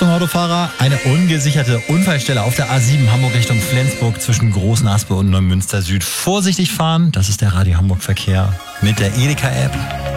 Achtung Autofahrer, eine ungesicherte Unfallstelle auf der A7 Hamburg Richtung Flensburg zwischen Großenaspe und Neumünster Süd. Vorsichtig fahren, das ist der Radio Hamburg Verkehr mit der Edeka-App.